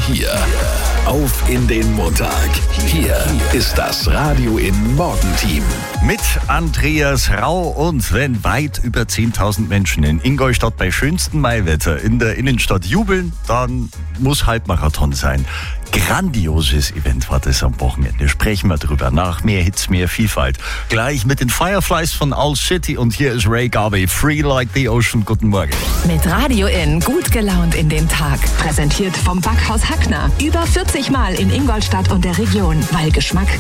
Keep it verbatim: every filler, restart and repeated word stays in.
hier auf in den Montag. Hier ist das Radio in Morgenteam. Mit Andreas Rau, und wenn weit über zehntausend Menschen in Ingolstadt bei schönstem Maiwetter in der Innenstadt jubeln, dann muss Halbmarathon sein. Grandioses Event war das am Wochenende. Sprechen wir drüber nach. Mehr Hits, mehr Vielfalt. Gleich mit den Fireflies von Owl City, und hier ist Ray Garvey, Free Like the Ocean. Guten Morgen. Mit Radio in, gut gelaunt in den Tag. Präsentiert vom Backhaus Hackner. Über vierzig Mal in Ingolstadt und der Region, weil Geschmack